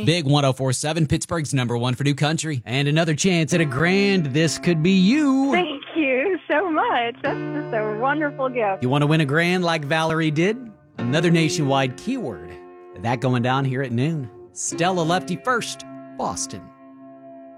Big 104.7, Pittsburgh's #1 for new country. And another chance at a grand. This could be you. Thank you so much. That's just a wonderful gift. You want to win a grand like Valerie did? Another nationwide keyword. That going down here at noon. Stella Lefty first, Boston.